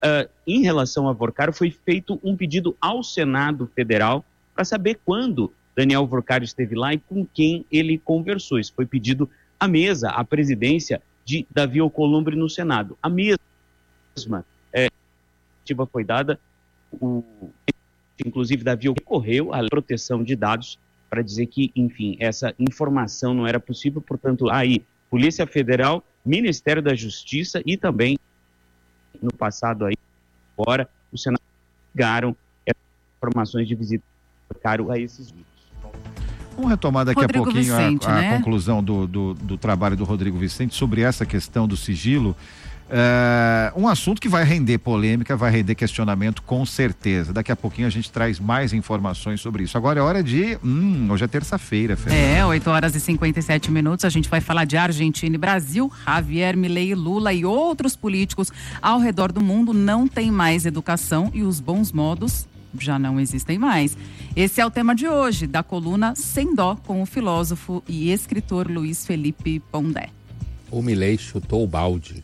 Em relação a Vorcaro, foi feito um pedido ao Senado Federal para saber quando Daniel Vorcaro esteve lá e com quem ele conversou. Isso foi pedido à mesa, à presidência de Davi Alcolumbre no Senado. A mesma iniciativa foi dada, inclusive Davi recorreu à proteção de dados para dizer que, enfim, essa informação não era possível, portanto, aí, Polícia Federal, Ministério da Justiça e também, no passado aí, agora, o Senado negaram informações de visita a esses vídeos. Vamos retomar daqui Rodrigo a pouquinho Vicente, a conclusão do trabalho do Rodrigo Vicente sobre essa questão do sigilo. Um assunto que vai render polêmica, vai render questionamento, com certeza. Daqui a pouquinho a gente traz mais informações sobre isso. Agora é hora de... hoje é terça-feira, Fernanda. 8h57. A gente vai falar de Argentina e Brasil. Javier Milei, Lula e outros políticos ao redor do mundo não têm mais educação e os bons modos já não existem mais. Esse é o tema de hoje, da coluna Sem Dó, com o filósofo e escritor Luiz Felipe Pondé. O Milei chutou o balde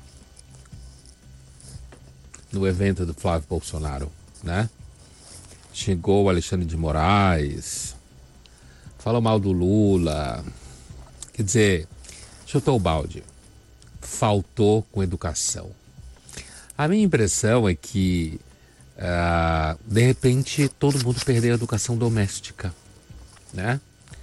no evento do Flávio Bolsonaro, né? Xingou o Alexandre de Moraes, falou mal do Lula, quer dizer, chutou o balde, faltou com educação. A minha impressão é que de repente todo mundo perdeu a educação doméstica, né?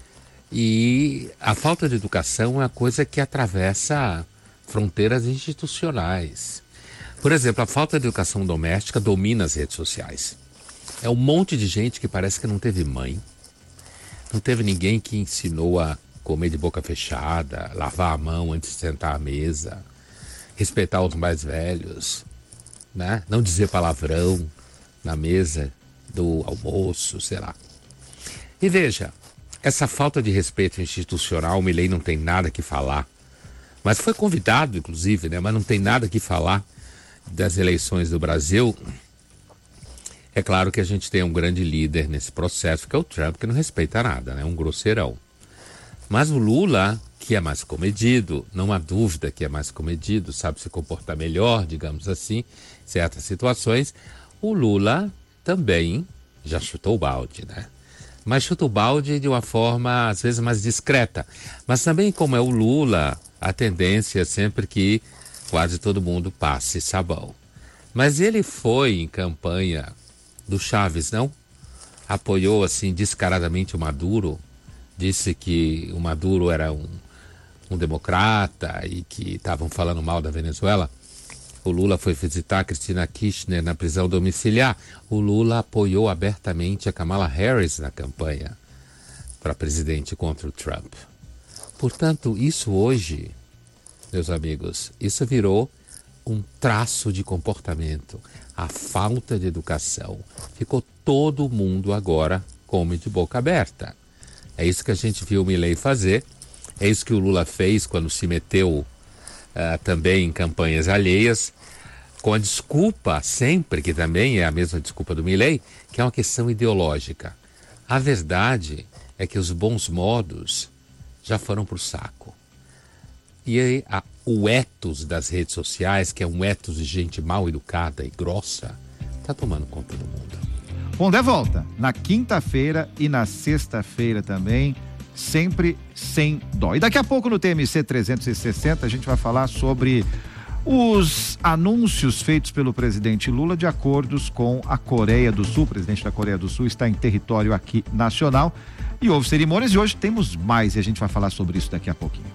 E a falta de educação é uma coisa que atravessa fronteiras institucionais. Por exemplo, a falta de educação doméstica domina as redes sociais. É um monte de gente que parece que não teve mãe, não teve ninguém que ensinou a comer de boca fechada, lavar a mão antes de sentar à mesa, respeitar os mais velhos, né? Não dizer palavrão na mesa do almoço, sei lá. E veja, essa falta de respeito institucional, o Milei não tem nada que falar. Mas foi convidado, inclusive, né? Mas não tem nada que falar das eleições do Brasil. É claro que a gente tem um grande líder nesse processo, que é o Trump, que não respeita nada, né? Um grosseirão. Mas o Lula, que é mais comedido, não há dúvida que é mais comedido, sabe se comportar melhor, digamos assim, em certas situações. O Lula também já chutou o balde, né? Mas chuta o balde de uma forma, às vezes, mais discreta. Mas também, como é o Lula, a tendência é sempre que quase todo mundo passe sabão. Mas ele foi em campanha do Chaves, não? Apoiou, assim, descaradamente o Maduro. Disse que o Maduro era um democrata e que estavam falando mal da Venezuela. O Lula foi visitar a Cristina Kirchner na prisão domiciliar. O Lula apoiou abertamente a Kamala Harris na campanha para presidente contra o Trump. Portanto, isso hoje, meus amigos, isso virou um traço de comportamento. A falta de educação. Ficou todo mundo agora come de boca aberta. É isso que a gente viu o Milei fazer. É isso que o Lula fez quando se meteu também em campanhas alheias, com a desculpa sempre, que também é a mesma desculpa do Milei, que é uma questão ideológica. A verdade é que os bons modos já foram para o saco. E aí, o ethos das redes sociais, que é um ethos de gente mal educada e grossa, está tomando conta do mundo. Pondé volta na quinta-feira e na sexta-feira também, sempre sem dó. E daqui a pouco no TMC 360 a gente vai falar sobre os anúncios feitos pelo presidente Lula de acordos com a Coreia do Sul. O presidente da Coreia do Sul está em território aqui nacional e houve cerimônias e hoje temos mais e a gente vai falar sobre isso daqui a pouquinho.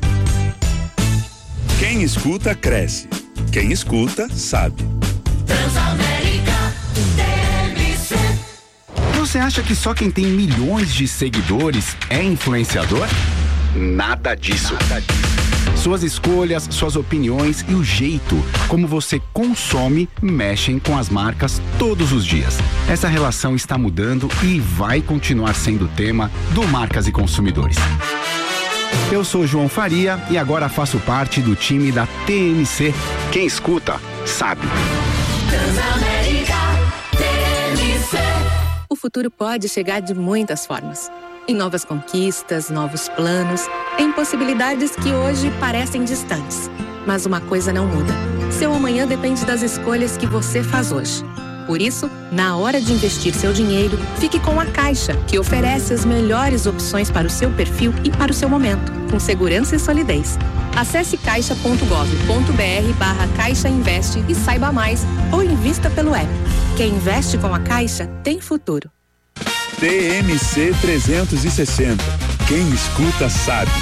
Quem escuta, cresce. Quem escuta, sabe. Transamérica, TMC. Você acha que só quem tem milhões de seguidores é influenciador? Nada disso. Suas escolhas, suas opiniões e o jeito como você consome mexem com as marcas todos os dias. Essa relação está mudando e vai continuar sendo tema do Marcas e Consumidores. Eu sou João Faria e agora faço parte do time da TMC. Quem escuta, sabe. Transamérica, TMC. O futuro pode chegar de muitas formas. Em novas conquistas, novos planos, em possibilidades que hoje parecem distantes. Mas uma coisa não muda. Seu amanhã depende das escolhas que você faz hoje. Por isso, na hora de investir seu dinheiro, fique com a Caixa, que oferece as melhores opções para o seu perfil e para o seu momento, com segurança e solidez. Acesse caixa.gov.br/Caixa Investe e saiba mais, ou invista pelo app. Quem investe com a Caixa tem futuro. TMC 360. Quem escuta sabe.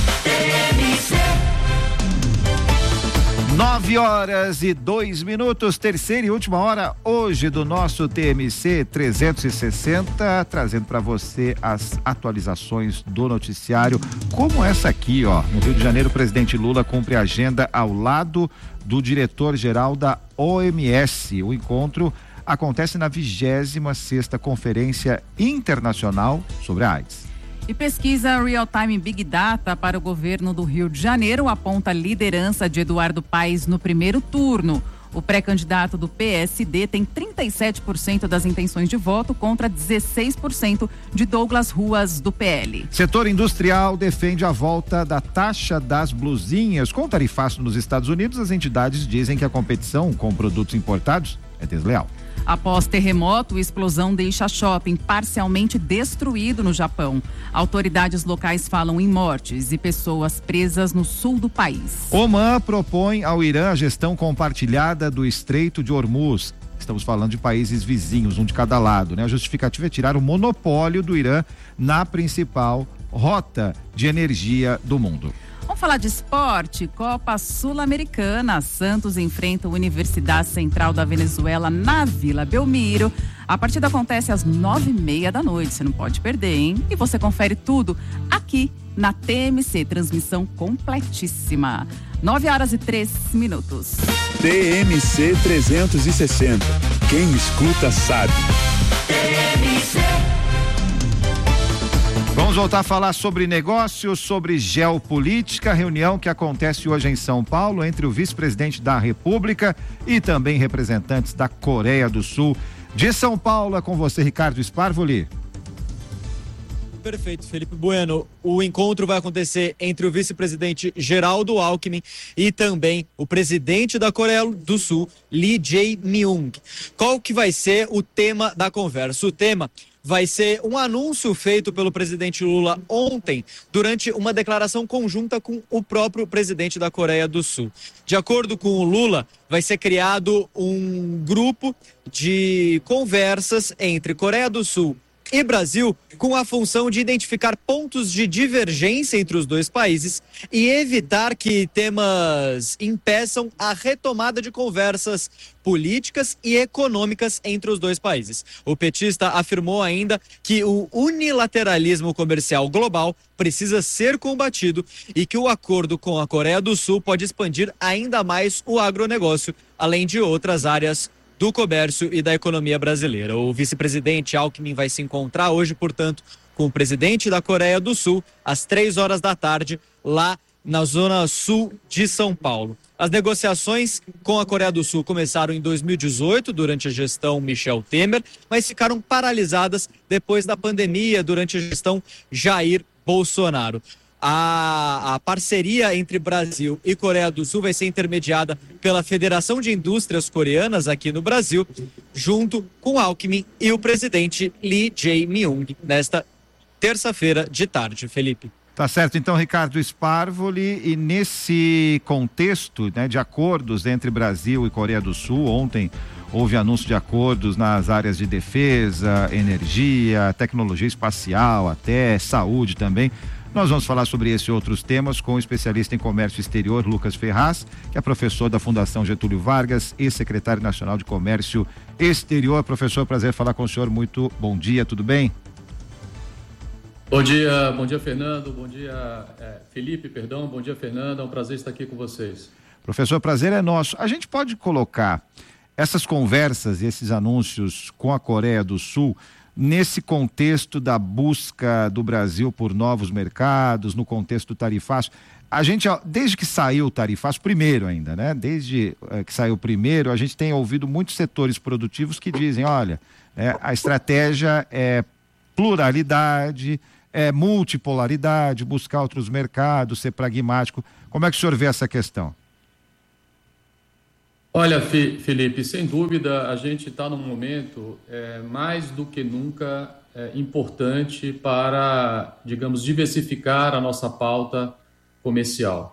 9h02, terceira e última hora hoje do nosso TMC 360, trazendo para você as atualizações do noticiário, como essa aqui, ó. No Rio de Janeiro, o presidente Lula cumpre a agenda ao lado do diretor-geral da OMS. O encontro acontece na 26ª Conferência Internacional sobre a AIDS. E pesquisa Real Time Big Data para o governo do Rio de Janeiro aponta a liderança de Eduardo Paes no primeiro turno. O pré-candidato do PSD tem 37% das intenções de voto contra 16% de Douglas Ruas, do PL. Setor industrial defende a volta da taxa das blusinhas. Com tarifaço nos Estados Unidos, as entidades dizem que a competição com produtos importados é desleal. Após terremoto, explosão deixa shopping parcialmente destruído no Japão. Autoridades locais falam em mortes e pessoas presas no sul do país. Oman propõe ao Irã a gestão compartilhada do Estreito de Hormuz. Estamos falando de países vizinhos, um de cada lado, né? A justificativa é tirar o monopólio do Irã na principal rota de energia do mundo. Vamos falar de esporte. Copa Sul-Americana. Santos enfrenta a Universidade Central da Venezuela na Vila Belmiro. A partida acontece às 9h30 da noite. Você não pode perder, hein? E você confere tudo aqui na TMC. Transmissão completíssima. 9h03. TMC 360. Quem escuta sabe. TMC. Vamos voltar a falar sobre negócios, sobre geopolítica, reunião que acontece hoje em São Paulo entre o vice-presidente da República e também representantes da Coreia do Sul. De São Paulo, é com você, Ricardo Sparvoli. Perfeito, Felipe Bueno. O encontro vai acontecer entre o vice-presidente Geraldo Alckmin e também o presidente da Coreia do Sul, Lee Jae-myung. Qual que vai ser o tema da conversa? O tema vai ser um anúncio feito pelo presidente Lula ontem, durante uma declaração conjunta com o próprio presidente da Coreia do Sul. De acordo com o Lula, vai ser criado um grupo de conversas entre Coreia do Sul e Brasil, com a função de identificar pontos de divergência entre os dois países e evitar que temas impeçam a retomada de conversas políticas e econômicas entre os dois países. O petista afirmou ainda que o unilateralismo comercial global precisa ser combatido e que o acordo com a Coreia do Sul pode expandir ainda mais o agronegócio, além de outras áreas do comércio e da economia brasileira. O vice-presidente Alckmin vai se encontrar hoje, portanto, com o presidente da Coreia do Sul, às 3h da tarde, lá na zona sul de São Paulo. As negociações com a Coreia do Sul começaram em 2018, durante a gestão Michel Temer, mas ficaram paralisadas depois da pandemia, durante a gestão Jair Bolsonaro. A parceria entre Brasil e Coreia do Sul vai ser intermediada pela Federação de Indústrias Coreanas aqui no Brasil, junto com Alckmin e o presidente Lee Jae-myung, nesta terça-feira de tarde, Felipe. Tá certo, então, Ricardo Sparvoli, e nesse contexto, né, de acordos entre Brasil e Coreia do Sul, ontem houve anúncio de acordos nas áreas de defesa, energia, tecnologia espacial, até saúde também. Nós vamos falar sobre esse e outros temas com o especialista em comércio exterior, Lucas Ferraz, que é professor da Fundação Getúlio Vargas e secretário nacional de comércio exterior. Professor, prazer falar com o senhor, muito bom dia, tudo bem? Bom dia Fernando, bom dia Felipe, bom dia Fernando, é um prazer estar aqui com vocês. Professor, prazer é nosso. A gente pode colocar essas conversas e esses anúncios com a Coreia do Sul nesse contexto da busca do Brasil por novos mercados, no contexto do tarifaço. A gente, desde que saiu o tarifaço, primeiro ainda, né? Desde que saiu o primeiro, a gente tem ouvido muitos setores produtivos que dizem, olha, a estratégia é pluralidade, é multipolaridade, buscar outros mercados, ser pragmático. Como é que o senhor vê essa questão? Olha, Felipe, sem dúvida a gente está num momento mais do que nunca importante para, digamos, diversificar a nossa pauta comercial.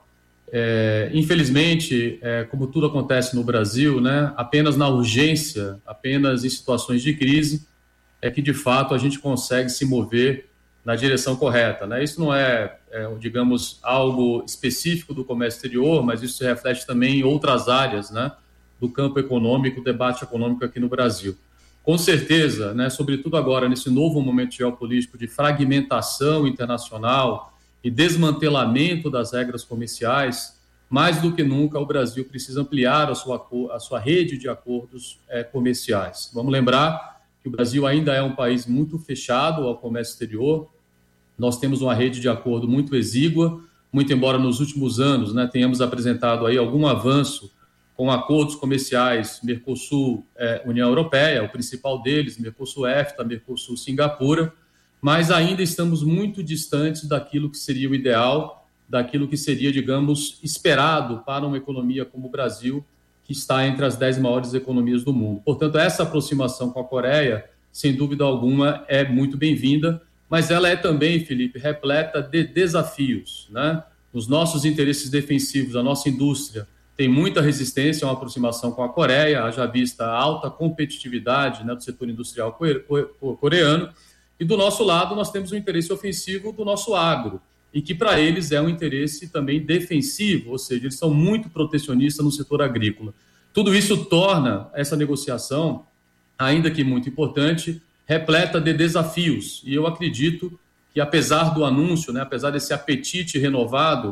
Infelizmente, como tudo acontece no Brasil, né, apenas na urgência, apenas em situações de crise, é que de fato a gente consegue se mover na direção correta, né? Isso não digamos, algo específico do comércio exterior, mas isso se reflete também em outras áreas, né, do campo econômico, debate econômico aqui no Brasil. Com certeza, né, sobretudo agora, nesse novo momento geopolítico de fragmentação internacional e desmantelamento das regras comerciais, mais do que nunca o Brasil precisa ampliar a sua rede de acordos comerciais. Vamos lembrar que o Brasil ainda é um país muito fechado ao comércio exterior. Nós temos uma rede de acordo muito exígua, muito embora nos últimos anos, né, tenhamos apresentado aí algum avanço com acordos comerciais Mercosul, União Europeia, o principal deles, Mercosul-EFTA, Mercosul-Singapura, mas ainda estamos muito distantes daquilo que seria o ideal, daquilo que seria, digamos, esperado para uma economia como o Brasil, que está entre as 10 maiores economias do mundo. Portanto, essa aproximação com a Coreia, sem dúvida alguma, é muito bem-vinda, mas ela é também, Felipe, repleta de desafios, né? Os nossos interesses defensivos, a nossa indústria, tem muita resistência a uma aproximação com a Coreia, haja vista a alta competitividade, né, do setor industrial coreano, e do nosso lado nós temos um interesse ofensivo do nosso agro, e que para eles é um interesse também defensivo, ou seja, eles são muito protecionistas no setor agrícola. Tudo isso torna essa negociação, ainda que muito importante, repleta de desafios, e eu acredito que apesar do anúncio, né, apesar desse apetite renovado,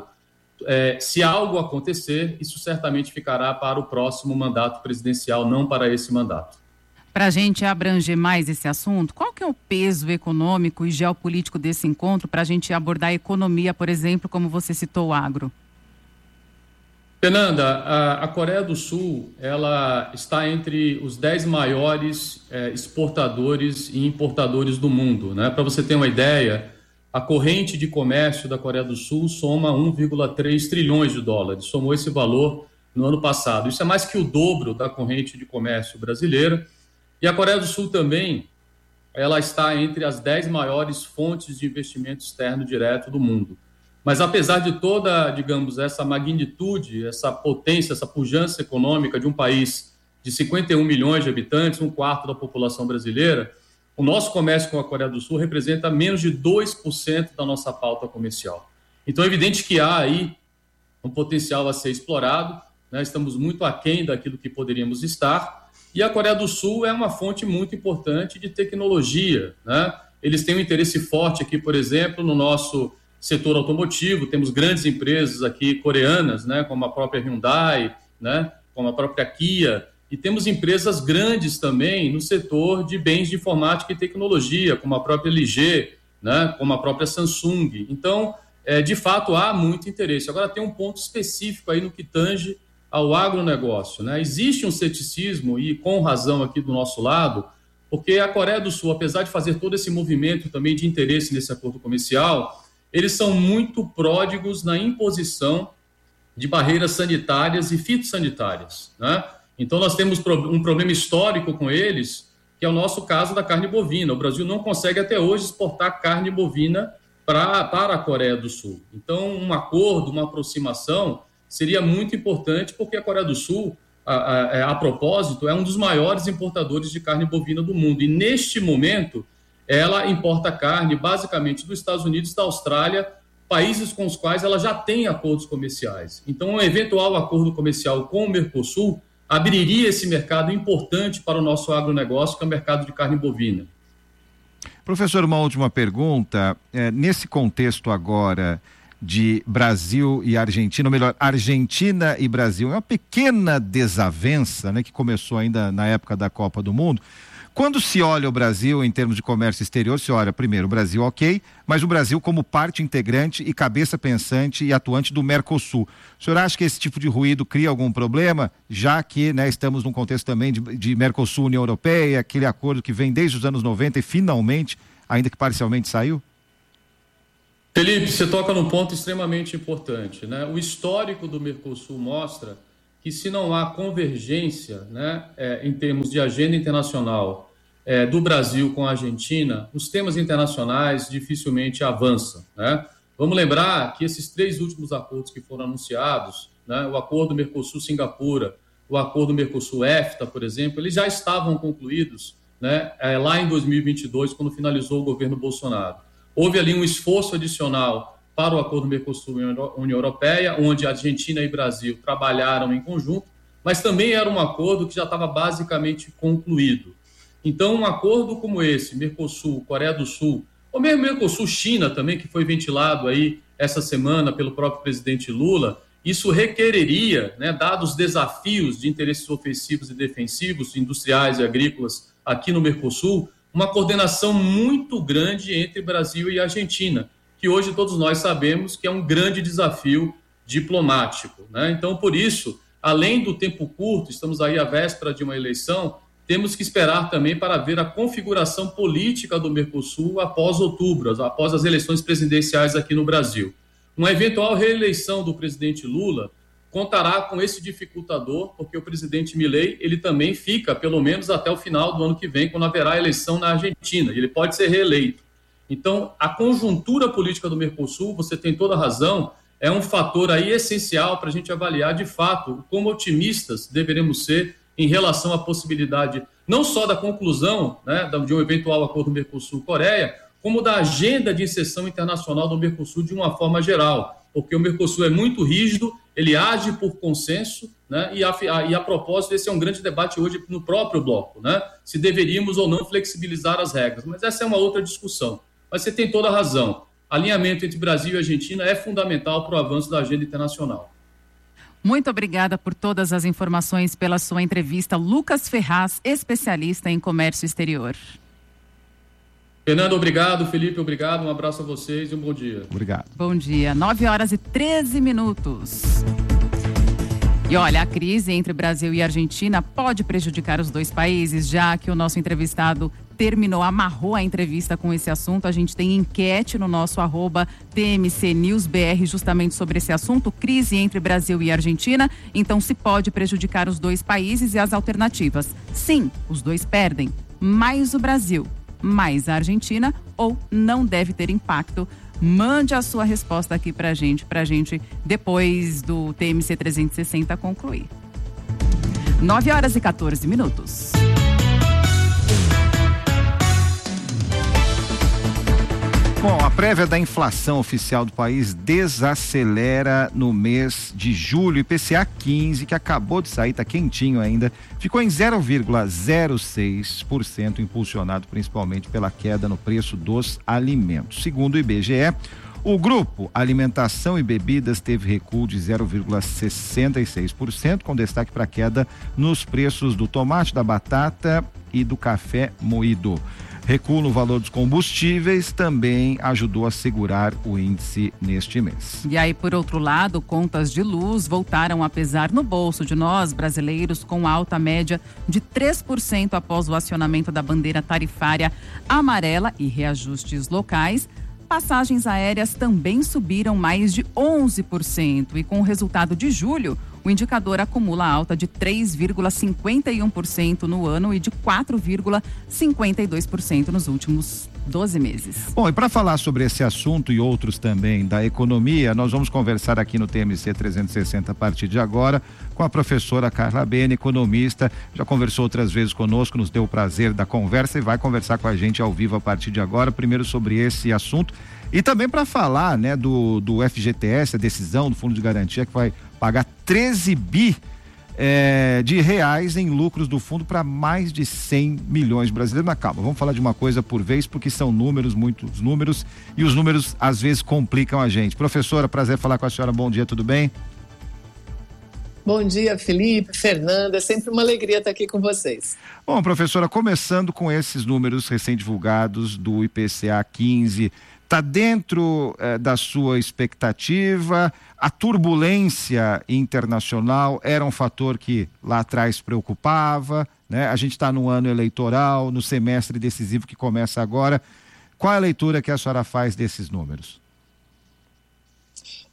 se algo acontecer, isso certamente ficará para o próximo mandato presidencial, não para esse mandato. Para a gente abranger mais esse assunto, qual que é o peso econômico e geopolítico desse encontro para a gente abordar a economia, por exemplo, como você citou o agro? Fernanda, a Coreia do Sul, ela está entre os 10 maiores exportadores e importadores do mundo, né? Para você ter uma ideia, a corrente de comércio da Coreia do Sul soma 1,3 trilhões de dólares, somou esse valor no ano passado. Isso é mais que o dobro da corrente de comércio brasileira. E a Coreia do Sul também, ela está entre as 10 maiores fontes de investimento externo direto do mundo. Mas apesar de toda, digamos, essa magnitude, essa potência, essa pujança econômica de um país de 51 milhões de habitantes, um quarto da população brasileira, o nosso comércio com a Coreia do Sul representa menos de 2% da nossa pauta comercial. Então é evidente que há aí um potencial a ser explorado, né? Estamos muito aquém daquilo que poderíamos estar, e a Coreia do Sul é uma fonte muito importante de tecnologia, né? Eles têm um interesse forte aqui, por exemplo, no nosso setor automotivo, temos grandes empresas aqui coreanas, né, como a própria Hyundai, né, como a própria Kia, e temos empresas grandes também no setor de bens de informática e tecnologia, como a própria LG, né, como a própria Samsung. Então, de fato, há muito interesse. Agora, tem um ponto específico aí no que tange ao agronegócio, né? Existe um ceticismo, e com razão aqui do nosso lado, porque a Coreia do Sul, apesar de fazer todo esse movimento também de interesse nesse acordo comercial, eles são muito pródigos na imposição de barreiras sanitárias e fitossanitárias, né? Então, nós temos um problema histórico com eles, que é o nosso caso da carne bovina. O Brasil não consegue até hoje exportar carne bovina para a Coreia do Sul. Então, um acordo, uma aproximação seria muito importante, porque a Coreia do Sul, a propósito, é um dos maiores importadores de carne bovina do mundo. E, neste momento, ela importa carne basicamente dos Estados Unidos e da Austrália, países com os quais ela já tem acordos comerciais. Então, um eventual acordo comercial com o Mercosul abriria esse mercado importante para o nosso agronegócio, que é o mercado de carne bovina. Professor, uma última pergunta. Nesse contexto agora de Brasil e Argentina, ou melhor, Argentina e Brasil, é uma pequena desavença, né, que começou ainda na época da Copa do Mundo. Quando se olha o Brasil em termos de comércio exterior, se olha primeiro o Brasil, ok, mas o Brasil como parte integrante e cabeça pensante e atuante do Mercosul. O senhor acha que esse tipo de ruído cria algum problema, já que, né, estamos num contexto também de Mercosul, União Europeia, aquele acordo que vem desde os anos 90 e finalmente, ainda que parcialmente, saiu? Felipe, você toca num ponto extremamente importante, né? O histórico do Mercosul mostra que se não há convergência, né, em termos de agenda internacional do Brasil com a Argentina, os temas internacionais dificilmente avançam, né? Vamos lembrar que esses 3 últimos acordos que foram anunciados, né, o acordo Mercosul-Singapura, o acordo Mercosul-EFTA, por exemplo, eles já estavam concluídos, né, lá em 2022, quando finalizou o governo Bolsonaro. Houve ali um esforço adicional para o acordo Mercosul-União Europeia, onde a Argentina e Brasil trabalharam em conjunto, mas também era um acordo que já estava basicamente concluído. Então, um acordo como esse, Mercosul, Coreia do Sul, ou mesmo Mercosul-China também, que foi ventilado aí essa semana pelo próprio presidente Lula, isso requereria, né, dados os desafios de interesses ofensivos e defensivos, industriais e agrícolas aqui no Mercosul, uma coordenação muito grande entre Brasil e Argentina, que hoje todos nós sabemos que é um grande desafio diplomático, né? Então, por isso, além do tempo curto, estamos aí à véspera de uma eleição, temos que esperar também para ver a configuração política do Mercosul após outubro, após as eleições presidenciais aqui no Brasil. Uma eventual reeleição do presidente Lula contará com esse dificultador, porque o presidente Milei, ele também fica, pelo menos até o final do ano que vem, quando haverá eleição na Argentina, e ele pode ser reeleito. Então, a conjuntura política do Mercosul, você tem toda a razão, é um fator aí essencial para a gente avaliar, de fato, como otimistas deveremos ser em relação à possibilidade não só da conclusão, né, de um eventual acordo Mercosul-Coreia, como da agenda de inserção internacional do Mercosul de uma forma geral, porque o Mercosul é muito rígido, ele age por consenso, né, e a propósito, esse é um grande debate hoje no próprio bloco, né, se deveríamos ou não flexibilizar as regras, mas essa é uma outra discussão. Mas você tem toda a razão, alinhamento entre Brasil e Argentina é fundamental para o avanço da agenda internacional. Muito obrigada por todas as informações, pela sua entrevista. Lucas Ferraz, especialista em comércio exterior. Fernando, obrigado. Felipe, obrigado. Um abraço a vocês e um bom dia. Obrigado. Bom dia. 9h13. E olha, a crise entre Brasil e Argentina pode prejudicar os dois países, já que o nosso entrevistado amarrou a entrevista com esse assunto. A gente tem enquete no nosso @TMCNewsBR justamente sobre esse assunto, crise entre Brasil e Argentina. Então, se pode prejudicar os dois países e as alternativas. Sim, os dois perdem, mais o Brasil, mais a Argentina, ou não deve ter impacto. Mande a sua resposta aqui pra gente depois do TMC 360 concluir. 9h14. Bom, a prévia da inflação oficial do país desacelera no mês de julho. IPCA 15, que acabou de sair, está quentinho ainda, ficou em 0,06%, impulsionado principalmente pela queda no preço dos alimentos. Segundo o IBGE, o grupo Alimentação e Bebidas teve recuo de 0,66%, com destaque para a queda nos preços do tomate, da batata e do café moído. Recuo no valor dos combustíveis também ajudou a segurar o índice neste mês. E aí, por outro lado, contas de luz voltaram a pesar no bolso de nós, brasileiros, com alta média de 3% após o acionamento da bandeira tarifária amarela e reajustes locais. Passagens aéreas também subiram mais de 11% e com o resultado de julho, o indicador acumula alta de 3,51% no ano e de 4,52% nos últimos 12 meses. Bom, e para falar sobre esse assunto e outros também da economia, nós vamos conversar aqui no TMC 360 a partir de agora com a professora Carla Bene, economista, já conversou outras vezes conosco, nos deu o prazer da conversa e vai conversar com a gente ao vivo a partir de agora, primeiro sobre esse assunto e também para falar, né, do FGTS, a decisão do Fundo de Garantia que vai pagar 13 bi de reais em lucros do fundo para mais de 100 milhões de brasileiros. Mas calma, vamos falar de uma coisa por vez, porque são números, muitos números, e os números às vezes complicam a gente. Professora, prazer falar com a senhora, bom dia, tudo bem? Bom dia, Felipe, Fernanda, é sempre uma alegria estar aqui com vocês. Bom, professora, começando com esses números recém-divulgados do IPCA 15, está dentro da sua expectativa? A turbulência internacional era um fator que lá atrás preocupava, né? A gente está no ano eleitoral, no semestre decisivo que começa agora. Qual é a leitura que a senhora faz desses números?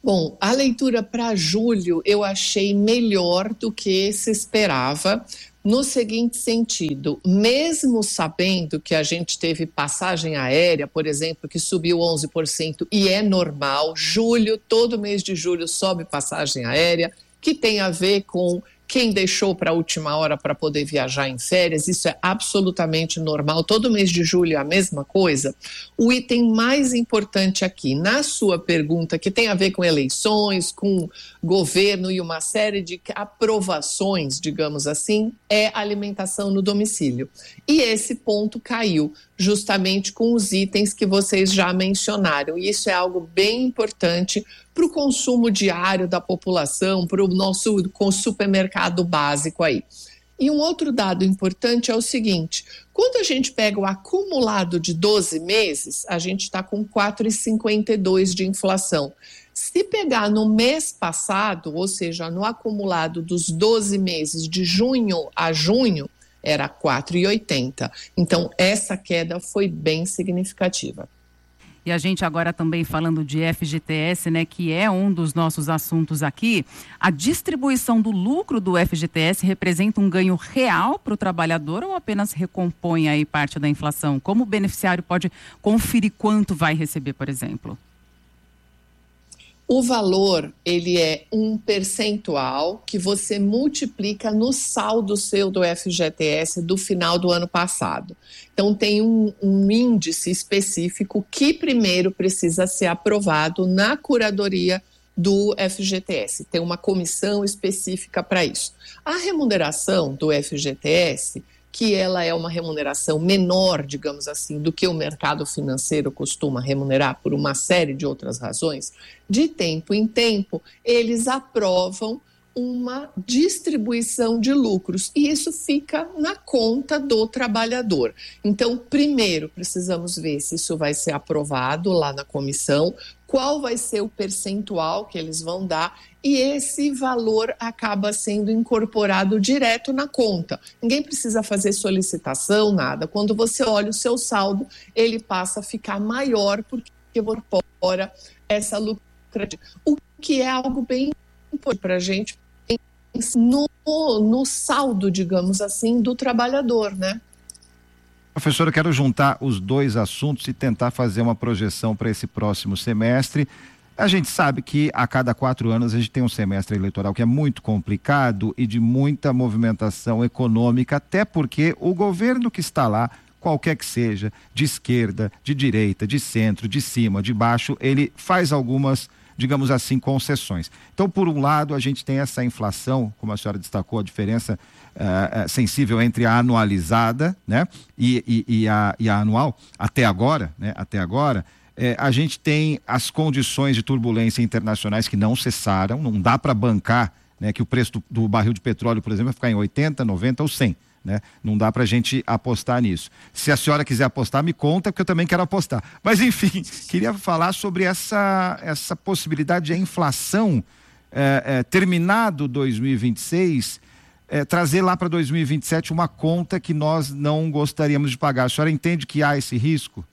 Bom, a leitura para julho eu achei melhor do que se esperava, no seguinte sentido: mesmo sabendo que a gente teve passagem aérea, por exemplo, que subiu 11% e é normal, todo mês de julho sobe passagem aérea, que tem a ver com quem deixou para a última hora para poder viajar em férias, isso é absolutamente normal. Todo mês de julho é a mesma coisa. O item mais importante aqui, na sua pergunta, que tem a ver com eleições, com governo e uma série de aprovações, digamos assim, é alimentação no domicílio. E esse ponto caiu justamente com os itens que vocês já mencionaram. E isso é algo bem importante para o consumo diário da população, para o nosso supermercado básico aí. E um outro dado importante é o seguinte: quando a gente pega o acumulado de 12 meses, a gente está com 4,52 de inflação. Se pegar no mês passado, ou seja, no acumulado dos 12 meses de junho a junho, era 4,80. Então, essa queda foi bem significativa. E a gente agora também falando de FGTS, né, que é um dos nossos assuntos aqui. A distribuição do lucro do FGTS representa um ganho real para o trabalhador ou apenas recompõe aí parte da inflação? Como o beneficiário pode conferir quanto vai receber, por exemplo? O valor, ele é um percentual que você multiplica no saldo seu do FGTS do final do ano passado. Então, tem um índice específico que primeiro precisa ser aprovado na curadoria do FGTS. Tem uma comissão específica para isso. A remuneração do FGTS, que ela é uma remuneração menor, digamos assim, do que o mercado financeiro costuma remunerar por uma série de outras razões, de tempo em tempo, eles aprovam uma distribuição de lucros e isso fica na conta do trabalhador. Então, primeiro, precisamos ver se isso vai ser aprovado lá na comissão, qual vai ser o percentual que eles vão dar e esse valor acaba sendo incorporado direto na conta. Ninguém precisa fazer solicitação, nada. Quando você olha o seu saldo, ele passa a ficar maior porque incorpora essa lucratividade. O que é algo bem importante para a gente no saldo, digamos assim, do trabalhador, né? Professora, eu quero juntar os dois assuntos e tentar fazer uma projeção para esse próximo semestre. A gente sabe que a cada 4 anos a gente tem um semestre eleitoral que é muito complicado e de muita movimentação econômica, até porque o governo que está lá, qualquer que seja, de esquerda, de direita, de centro, de cima, de baixo, ele faz algumas, digamos assim, concessões. Então, por um lado, a gente tem essa inflação, como a senhora destacou, a diferença sensível entre a anualizada, né, e a anual, até agora, né, a gente tem as condições de turbulência internacionais que não cessaram, não dá para bancar, né, que o preço do barril de petróleo, por exemplo, vai ficar em 80, 90 ou 100. Né? Não dá para a gente apostar nisso. Se a senhora quiser apostar, me conta, porque eu também quero apostar. Mas, enfim, queria falar sobre essa possibilidade de a inflação, terminado 2026, trazer lá para 2027 uma conta que nós não gostaríamos de pagar. A senhora entende que há esse risco?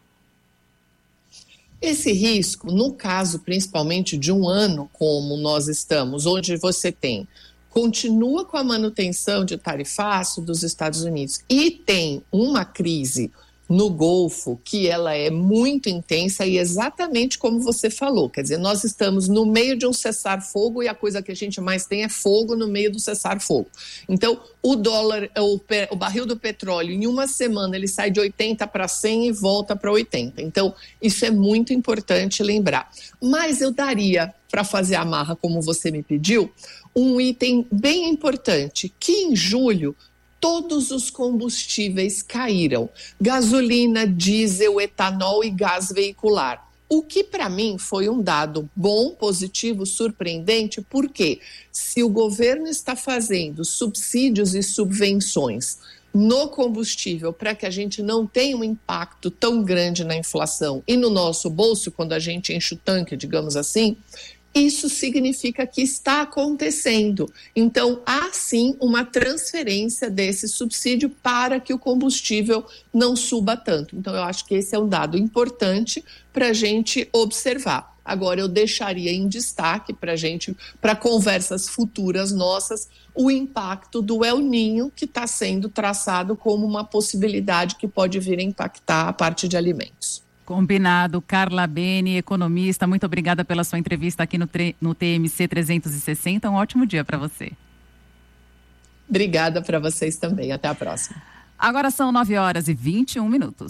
Esse risco, no caso principalmente de um ano como nós estamos, onde você continua com a manutenção de tarifaço dos Estados Unidos e tem uma crise no Golfo que ela é muito intensa e exatamente como você falou, quer dizer, nós estamos no meio de um cessar-fogo e a coisa que a gente mais tem é fogo no meio do cessar-fogo. Então, o dólar, o barril do petróleo, em uma semana ele sai de 80 para 100 e volta para 80. Então, isso é muito importante lembrar. Mas eu daria, para fazer a amarra como você me pediu, um item bem importante, que em julho todos os combustíveis caíram. Gasolina, diesel, etanol e gás veicular. O que para mim foi um dado bom, positivo, surpreendente, porque se o governo está fazendo subsídios e subvenções no combustível para que a gente não tenha um impacto tão grande na inflação e no nosso bolso, quando a gente enche o tanque, digamos assim, isso significa que está acontecendo. Então, há sim uma transferência desse subsídio para que o combustível não suba tanto. Então, eu acho que esse é um dado importante para a gente observar. Agora, eu deixaria em destaque para para conversas futuras nossas, o impacto do El Niño, que está sendo traçado como uma possibilidade que pode vir a impactar a parte de alimentos. Combinado. Carla Beni, economista, muito obrigada pela sua entrevista aqui no TMC 360. Um ótimo dia para você. Obrigada para vocês também. Até a próxima. Agora são 9h21.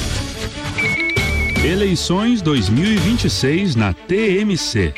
Eleições 2026 na TMC.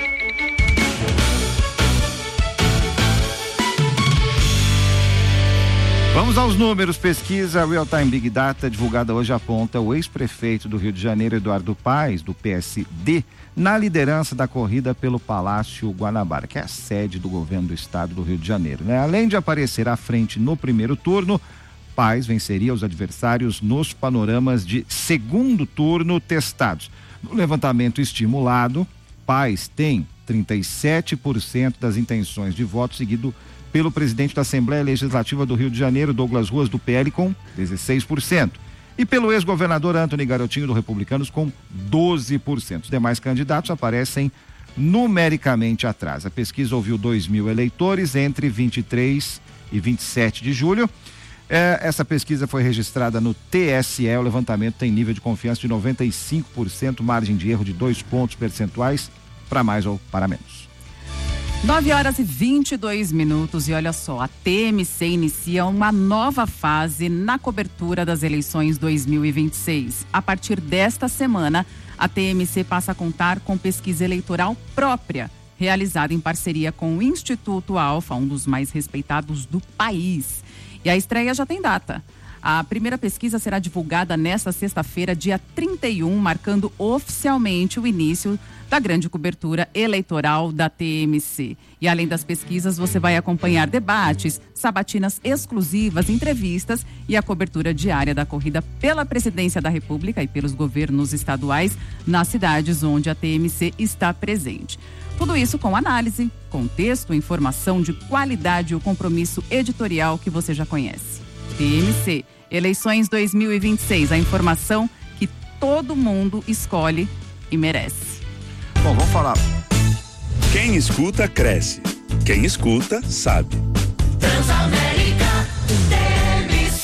Vamos aos números. Pesquisa Real Time Big Data divulgada hoje aponta o ex-prefeito do Rio de Janeiro, Eduardo Paes, do PSD, na liderança da corrida pelo Palácio Guanabara, que é a sede do governo do estado do Rio de Janeiro, né? Além de aparecer à frente no primeiro turno, Paes venceria os adversários nos panoramas de segundo turno testados. No levantamento estimulado, Paes tem 37% das intenções de voto, seguido pelo presidente da Assembleia Legislativa do Rio de Janeiro, Douglas Ruas, do PL, com 16%. E pelo ex-governador Antony Garotinho, do Republicanos, com 12%. Os demais candidatos aparecem numericamente atrás. A pesquisa ouviu 2.000 eleitores entre 23 e 27 de julho. Essa pesquisa foi registrada no TSE. O levantamento tem nível de confiança de 95%, margem de erro de 2 pontos percentuais, para mais ou para menos. 9h22. E olha só, a TMC inicia uma nova fase na cobertura das eleições 2026. A partir desta semana, a TMC passa a contar com pesquisa eleitoral própria, realizada em parceria com o Instituto Alfa, um dos mais respeitados do país. E a estreia já tem data. A primeira pesquisa será divulgada nesta sexta-feira, dia 31, marcando oficialmente o início da grande cobertura eleitoral da TMC. E além das pesquisas, você vai acompanhar debates, sabatinas exclusivas, entrevistas e a cobertura diária da corrida pela presidência da República e pelos governos estaduais nas cidades onde a TMC está presente. Tudo isso com análise, contexto, informação de qualidade e o compromisso editorial que você já conhece. TMC, eleições 2026, a informação que todo mundo escolhe e merece. Bom, vamos falar. Quem escuta, cresce. Quem escuta, sabe. Transamérica TMC.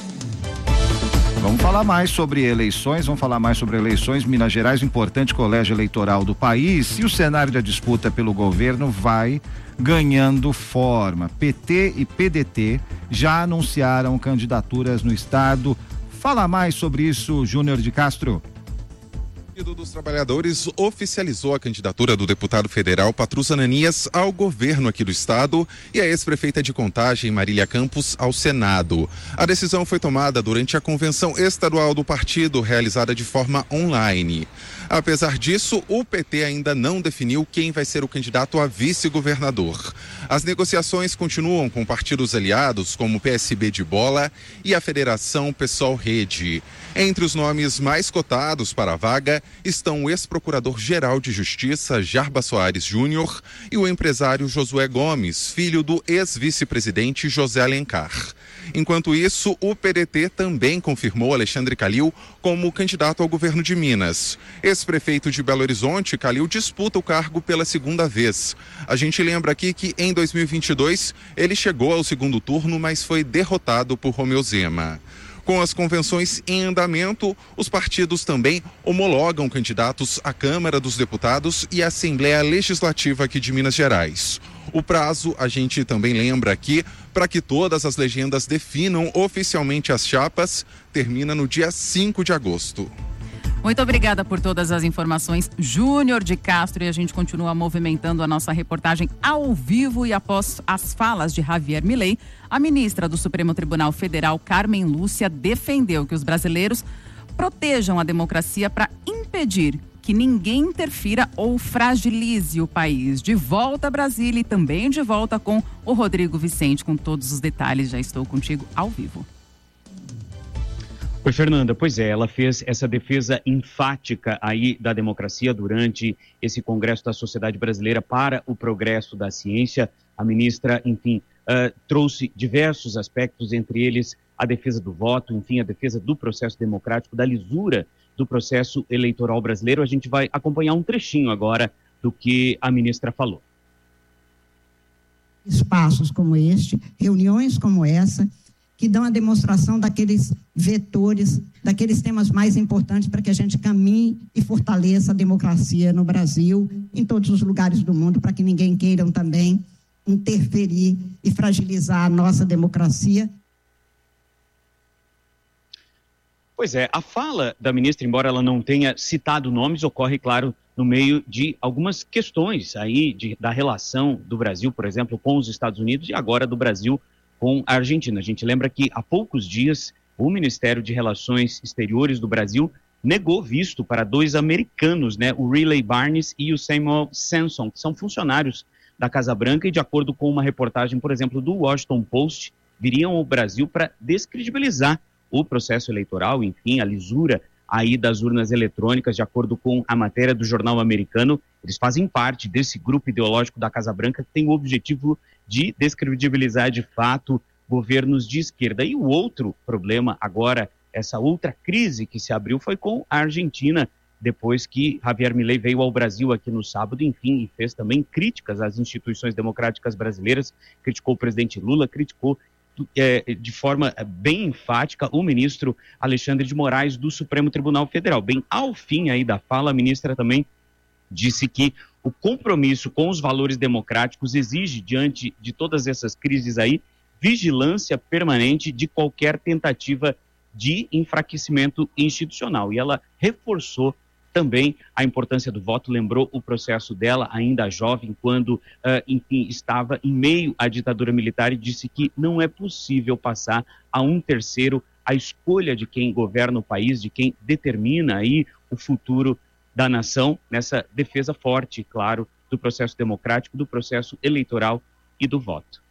Vamos falar mais sobre eleições, Minas Gerais, importante colégio eleitoral do país, e o cenário da disputa pelo governo vai ganhando forma. PT e PDT já anunciaram candidaturas no estado. Fala mais sobre isso, Júnior de Castro. O Partido dos Trabalhadores oficializou a candidatura do deputado federal Patrus Ananias ao governo aqui do estado e a ex-prefeita de Contagem, Marília Campos, ao Senado. A decisão foi tomada durante a convenção estadual do partido, realizada de forma online. Apesar disso, o PT ainda não definiu quem vai ser o candidato a vice-governador. As negociações continuam com partidos aliados, como o PSB de Bola e a Federação PSOL Rede. Entre os nomes mais cotados para a vaga estão o ex-procurador-geral de Justiça, Jarba Soares Júnior, e o empresário Josué Gomes, filho do ex-vice-presidente José Alencar. Enquanto isso, o PDT também confirmou Alexandre Calil como candidato ao governo de Minas. Ex-prefeito de Belo Horizonte, Calil disputa o cargo pela segunda vez. A gente lembra aqui que em 2022 ele chegou ao segundo turno, mas foi derrotado por Romeu Zema. Com as convenções em andamento, os partidos também homologam candidatos à Câmara dos Deputados e à Assembleia Legislativa aqui de Minas Gerais. O prazo, a gente também lembra aqui, para que todas as legendas definam oficialmente as chapas, termina no dia 5 de agosto. Muito obrigada por todas as informações, Júnior de Castro, e a gente continua movimentando a nossa reportagem ao vivo. E após as falas de Javier Milei, a ministra do Supremo Tribunal Federal, Carmen Lúcia, defendeu que os brasileiros protejam a democracia para impedir que ninguém interfira ou fragilize o país. De volta a Brasília e também de volta com o Rodrigo Vicente, com todos os detalhes. Já estou contigo ao vivo. Oi, Fernanda. Pois é, ela fez essa defesa enfática aí da democracia durante esse Congresso da Sociedade Brasileira para o Progresso da Ciência. A ministra, enfim, trouxe diversos aspectos, entre eles a defesa do voto, enfim, a defesa do processo democrático, da lisura do processo eleitoral brasileiro. A gente vai acompanhar um trechinho agora do que a ministra falou. Espaços como este, reuniões como essa, que dão a demonstração daqueles vetores, daqueles temas mais importantes para que a gente caminhe e fortaleça a democracia no Brasil, em todos os lugares do mundo, para que ninguém queira também interferir e fragilizar a nossa democracia. Pois é, a fala da ministra, embora ela não tenha citado nomes, ocorre, claro, no meio de algumas questões aí da relação do Brasil, por exemplo, com os Estados Unidos e agora do Brasil com a Argentina. A gente lembra que há poucos dias o Ministério de Relações Exteriores do Brasil negou visto para 2 americanos, né, o Riley Barnes e o Samuel Sanson, que são funcionários da Casa Branca e, de acordo com uma reportagem, por exemplo, do Washington Post, viriam ao Brasil para descredibilizar o processo eleitoral, enfim, a lisura aí das urnas eletrônicas. De acordo com a matéria do jornal americano, eles fazem parte desse grupo ideológico da Casa Branca que tem o objetivo de descredibilizar de fato governos de esquerda. E o outro problema agora, essa outra crise que se abriu, foi com a Argentina, depois que Javier Milei veio ao Brasil aqui no sábado, enfim, e fez também críticas às instituições democráticas brasileiras, criticou o presidente Lula, criticou de forma bem enfática o ministro Alexandre de Moraes do Supremo Tribunal Federal. Bem, ao fim aí da fala, a ministra também disse que o compromisso com os valores democráticos exige, diante de todas essas crises aí, vigilância permanente de qualquer tentativa de enfraquecimento institucional. E ela reforçou também a importância do voto, lembrou o processo dela, ainda jovem, quando, enfim, estava em meio à ditadura militar, e disse que não é possível passar a um terceiro a escolha de quem governa o país, de quem determina aí o futuro da nação, nessa defesa forte, claro, do processo democrático, do processo eleitoral e do voto.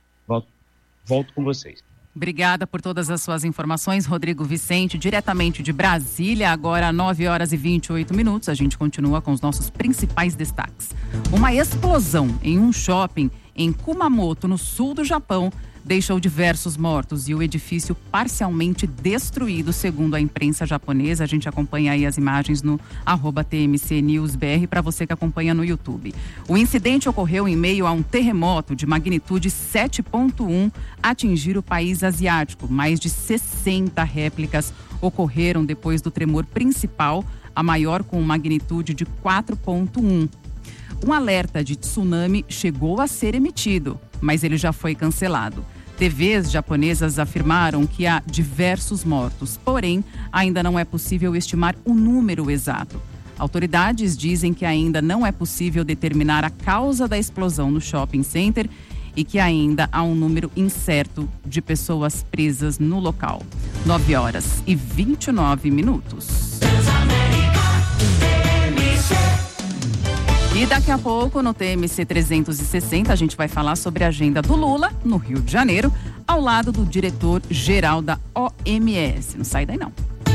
Volto com vocês. Obrigada por todas as suas informações, Rodrigo Vicente, diretamente de Brasília. Agora, 9h28. A gente continua com os nossos principais destaques. Uma explosão em um shopping em Kumamoto, no sul do Japão, deixou diversos mortos e o edifício parcialmente destruído, segundo a imprensa japonesa. A gente acompanha aí as imagens no @TMCNewsBR para você que acompanha no YouTube. O incidente ocorreu em meio a um terremoto de magnitude 7.1 atingir o país asiático. Mais de 60 réplicas ocorreram depois do tremor principal, a maior com magnitude de 4.1. Um alerta de tsunami chegou a ser emitido, mas ele já foi cancelado. TVs japonesas afirmaram que há diversos mortos, porém, ainda não é possível estimar o número exato. Autoridades dizem que ainda não é possível determinar a causa da explosão no shopping center e que ainda há um número incerto de pessoas presas no local. 9h29. E daqui a pouco, no TMC 360, a gente vai falar sobre a agenda do Lula, no Rio de Janeiro, ao lado do diretor-geral da OMS. Não sai daí, não.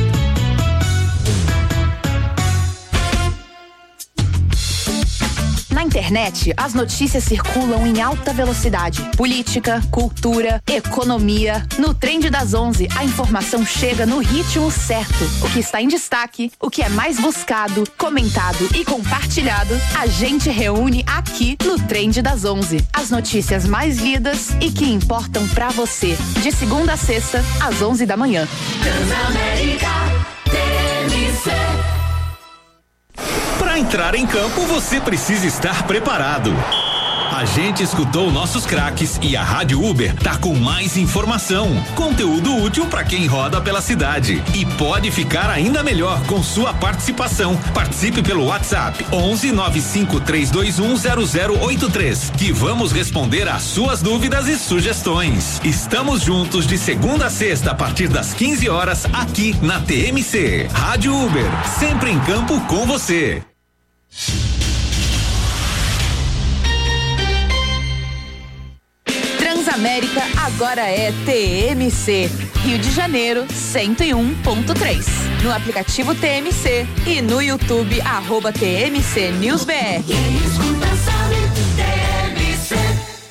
Na internet, as notícias circulam em alta velocidade. Política, cultura, economia. No Trend das 11, a informação chega no ritmo certo. O que está em destaque, o que é mais buscado, comentado e compartilhado, a gente reúne aqui no Trend das 11. As notícias mais lidas e que importam pra você. De segunda a sexta, às 11 da manhã. Transamérica TMC. Para entrar em campo, você precisa estar preparado. A gente escutou nossos craques e a Rádio Uber tá com mais informação, conteúdo útil para quem roda pela cidade. E pode ficar ainda melhor com sua participação. Participe pelo WhatsApp 11 95321 0083, que vamos responder às suas dúvidas e sugestões. Estamos juntos de segunda a sexta a partir das 15 horas aqui na TMC. Rádio Uber, sempre em campo com você. Transamérica agora é TMC. Rio de Janeiro 101.3. No aplicativo TMC e no YouTube @TMC NewsBR. Quem escuta sabe, TMC.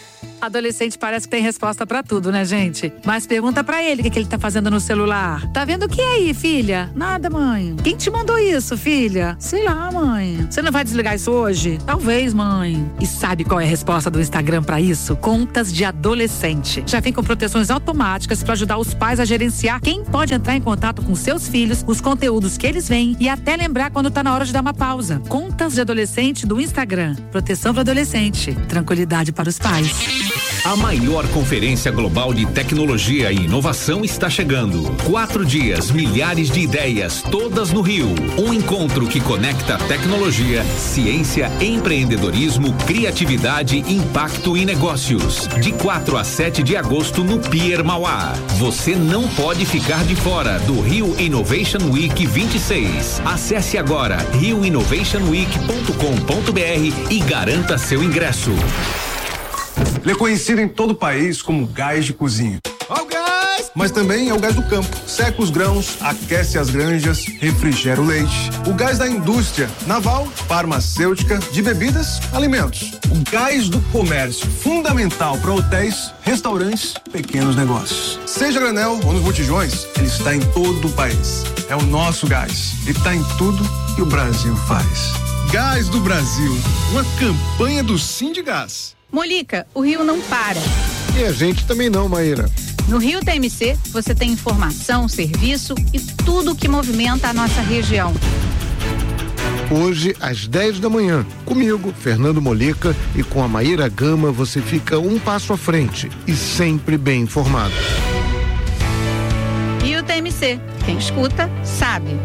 Adolescente parece que tem resposta pra tudo, né, gente? Mas pergunta pra ele o que ele tá fazendo no celular. Tá vendo o que aí, filha? Nada, mãe. Quem te mandou isso, filha? Sei lá, mãe. Você não vai desligar isso hoje? Talvez, mãe. E sabe qual é a resposta do Instagram pra isso? Contas de adolescente. Já vem com proteções automáticas pra ajudar os pais a gerenciar quem pode entrar em contato com seus filhos, os conteúdos que eles veem e até lembrar quando tá na hora de dar uma pausa. Contas de adolescente do Instagram. Proteção para adolescente. Tranquilidade para os pais. A maior conferência global de tecnologia e inovação está chegando. 4 dias, milhares de ideias, todas no Rio. Um encontro que conecta tecnologia, ciência, empreendedorismo, criatividade, impacto e negócios. De 4 a 7 de agosto no Pier Mauá. Você não pode ficar de fora do Rio Innovation Week 26. Acesse agora rioinnovationweek.com.br e garanta seu ingresso. Ele é conhecido em todo o país como gás de cozinha. Ó o gás! Mas também é o gás do campo. Seca os grãos, aquece as granjas, refrigera o leite. O gás da indústria naval, farmacêutica, de bebidas, alimentos. O gás do comércio, fundamental para hotéis, restaurantes, pequenos negócios. Seja granel ou nos botijões, ele está em todo o país. É o nosso gás. Ele está em tudo que o Brasil faz. Gás do Brasil, uma campanha do Sindigás. Molica, o Rio não para. E a gente também não, Maíra. No Rio TMC, você tem informação, serviço e tudo que movimenta a nossa região. Hoje, às 10 da manhã, comigo, Fernando Molica, e com a Maíra Gama, você fica um passo à frente e sempre bem informado. E o TMC, quem escuta, sabe.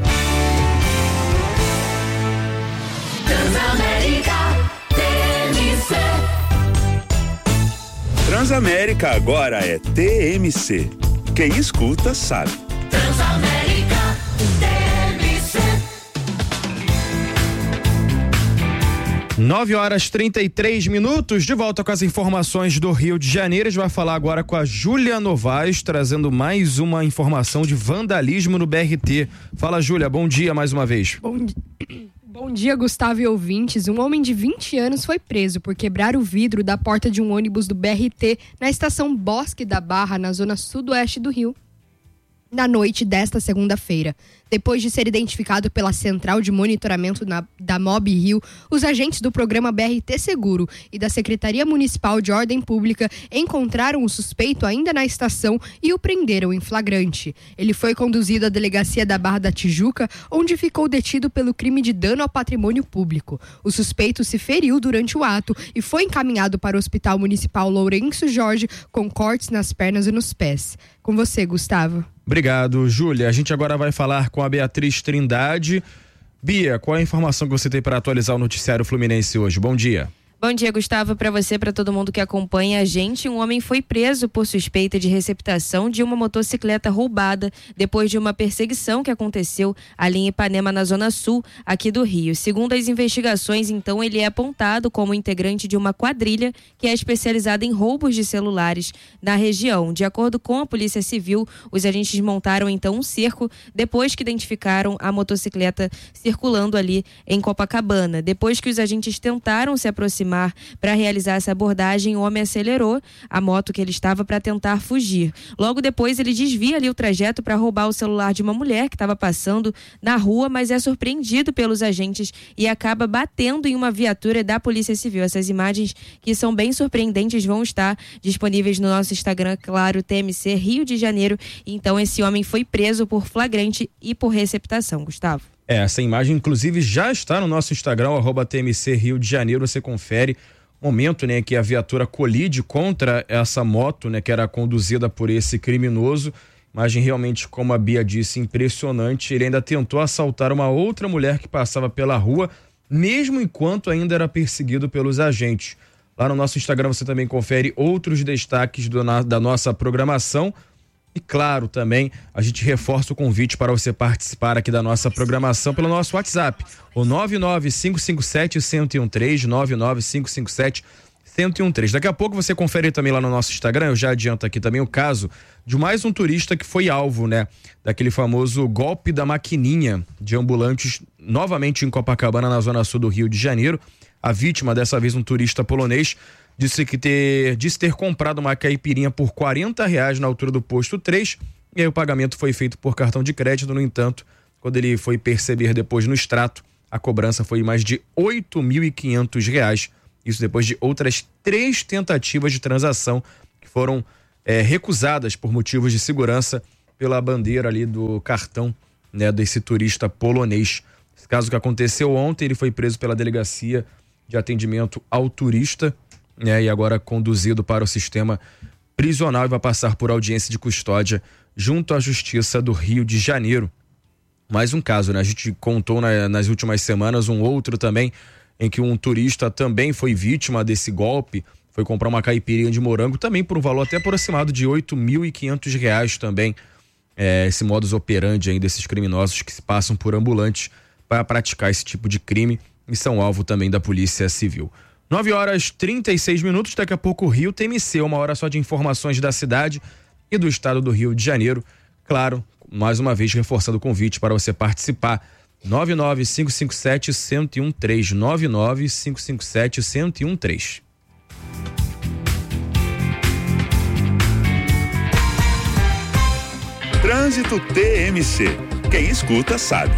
Transamérica agora é TMC. Quem escuta sabe. Transamérica TMC. 9h33, de volta com as informações do Rio de Janeiro. A gente vai falar agora com a Júlia Novaes, trazendo mais uma informação de vandalismo no BRT. Fala, Júlia, bom dia mais uma vez. Bom dia, Gustavo e ouvintes. Um homem de 20 anos foi preso por quebrar o vidro da porta de um ônibus do BRT na estação Bosque da Barra, na zona sudoeste do Rio, na noite desta segunda-feira. Depois de ser identificado pela Central de Monitoramento da MOB Rio, os agentes do programa BRT Seguro e da Secretaria Municipal de Ordem Pública encontraram o suspeito ainda na estação e o prenderam em flagrante. Ele foi conduzido à delegacia da Barra da Tijuca, onde ficou detido pelo crime de dano ao patrimônio público. O suspeito se feriu durante o ato e foi encaminhado para o Hospital Municipal Lourenço Jorge com cortes nas pernas e nos pés. Com você, Gustavo. Obrigado, Júlia. A gente agora vai falar com a Beatriz Trindade. Bia, qual é a informação que você tem para atualizar o noticiário Fluminense hoje? Bom dia. Bom dia, Gustavo, para você, para todo mundo que acompanha a gente. Um homem foi preso por suspeita de receptação de uma motocicleta roubada depois de uma perseguição que aconteceu ali em Ipanema, na Zona Sul, aqui do Rio. Segundo as investigações, então, ele é apontado como integrante de uma quadrilha que é especializada em roubos de celulares na região. De acordo com a Polícia Civil, os agentes montaram, então, um cerco depois que identificaram a motocicleta circulando ali em Copacabana. Depois que os agentes tentaram se aproximar para realizar essa abordagem, o homem acelerou a moto que ele estava para tentar fugir. Logo depois, ele desvia ali o trajeto para roubar o celular de uma mulher que estava passando na rua, mas é surpreendido pelos agentes e acaba batendo em uma viatura da Polícia Civil. Essas imagens, que são bem surpreendentes, vão estar disponíveis no nosso Instagram, claro, TMC Rio de Janeiro. Então, esse homem foi preso por flagrante e por receptação, Gustavo. Essa imagem, inclusive, já está no nosso Instagram, @TMC Rio de Janeiro. Você confere o momento, né, que a viatura colide contra essa moto, né, que era conduzida por esse criminoso. Imagem realmente, como a Bia disse, impressionante. Ele ainda tentou assaltar uma outra mulher que passava pela rua, mesmo enquanto ainda era perseguido pelos agentes. Lá no nosso Instagram você também confere outros destaques da nossa programação. E claro, também a gente reforça o convite para você participar aqui da nossa programação pelo nosso WhatsApp, o 99557-1013, 99557-1013. Daqui a pouco você confere também lá no nosso Instagram, eu já adianto aqui também o caso de mais um turista que foi alvo, né, daquele famoso golpe da maquininha de ambulantes, novamente em Copacabana, na zona sul do Rio de Janeiro. A vítima, dessa vez um turista polonês, disse ter comprado uma caipirinha por R$40 na altura do posto 3, e aí o pagamento foi feito por cartão de crédito. No entanto, quando ele foi perceber depois no extrato, a cobrança foi mais de R$8.500. Isso depois de outras 3 tentativas de transação que foram recusadas por motivos de segurança pela bandeira ali do cartão, né, desse turista polonês. Esse caso que aconteceu ontem, ele foi preso pela Delegacia de Atendimento ao Turista, né, e agora conduzido para o sistema prisional e vai passar por audiência de custódia junto à Justiça do Rio de Janeiro. Mais um caso, né? A gente contou nas últimas semanas um outro também, em que um turista também foi vítima desse golpe, foi comprar uma caipirinha de morango, também por um valor até aproximado de R$8.500 também. Esse modus operandi aí desses criminosos que se passam por ambulantes para praticar esse tipo de crime e são alvo também da Polícia Civil. 9h36, daqui a pouco o Rio TMC, uma hora só de informações da cidade e do estado do Rio de Janeiro. Claro, mais uma vez reforçando o convite para você participar. 99557-1013, 99557-1013. Trânsito TMC. Quem escuta sabe.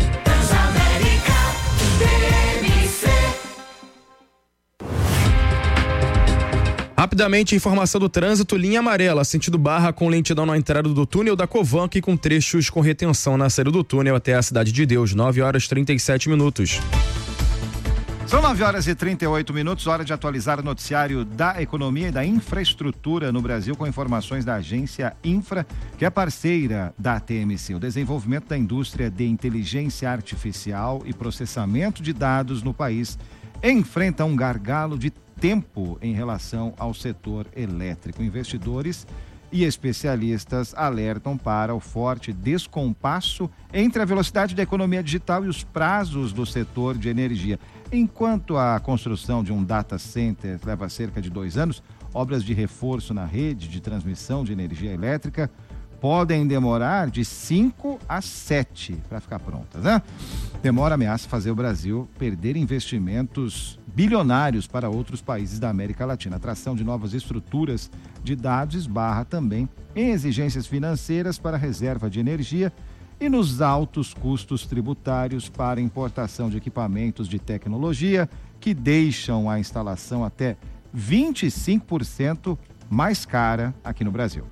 Rapidamente, informação do trânsito, linha amarela, sentido Barra, com lentidão na entrada do túnel da Covan, aqui com trechos com retenção na saída do túnel até a Cidade de Deus, 9h37. São 9h38, hora de atualizar o noticiário da economia e da infraestrutura no Brasil, com informações da agência Infra, que é parceira da TMC. O desenvolvimento da indústria de inteligência artificial e processamento de dados no país enfrenta um gargalo de tempo em relação ao setor elétrico. Investidores e especialistas alertam para o forte descompasso entre a velocidade da economia digital e os prazos do setor de energia. Enquanto a construção de um data center leva cerca de 2 anos, obras de reforço na rede de transmissão de energia elétrica podem demorar de 5 a 7 para ficar prontas, né? Demora ameaça fazer o Brasil perder investimentos bilionários para outros países da América Latina. A atração de novas estruturas de dados esbarra também em exigências financeiras para a reserva de energia e nos altos custos tributários para importação de equipamentos de tecnologia, que deixam a instalação até 25% mais cara aqui no Brasil.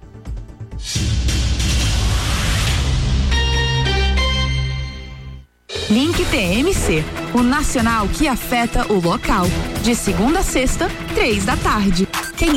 Link TMC, o nacional que afeta o local. De segunda a sexta, 3 da tarde. Quem